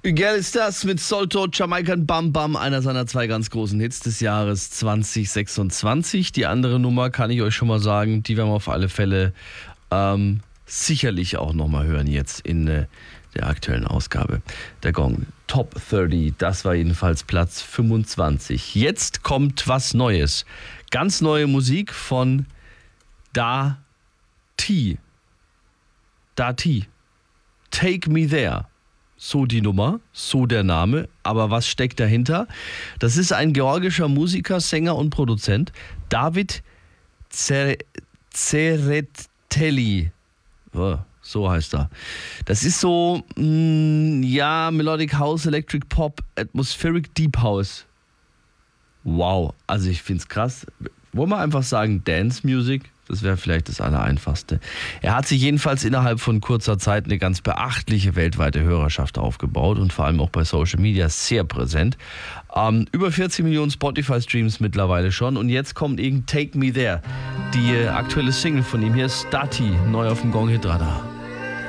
Gell ist das mit Solto, Jamaican Bam Bam, einer seiner zwei ganz großen Hits des Jahres 2026. Die andere Nummer kann ich euch schon mal sagen, die werden wir auf alle Fälle sicherlich auch nochmal hören jetzt in der aktuellen Ausgabe der Gong Top 30. Das war jedenfalls Platz 25. Jetzt kommt was Neues. Ganz neue Musik von Da-T. Da-T. Take Me There. So die Nummer, so der Name. Aber was steckt dahinter? Das ist ein georgischer Musiker, Sänger und Produzent. David Tsereteli. So heißt er. Das ist so, Melodic House, Electric Pop, Atmospheric Deep House. Wow, also ich find's krass. Wollen wir einfach sagen Dance Music? Das wäre vielleicht das Allereinfachste. Er hat sich jedenfalls innerhalb von kurzer Zeit eine ganz beachtliche weltweite Hörerschaft aufgebaut und vor allem auch bei Social Media sehr präsent. Über 40 Millionen Spotify-Streams mittlerweile schon. Und jetzt kommt eben Take Me There, die aktuelle Single von ihm. Hier ist Stati, neu auf dem Gong Hit Radar.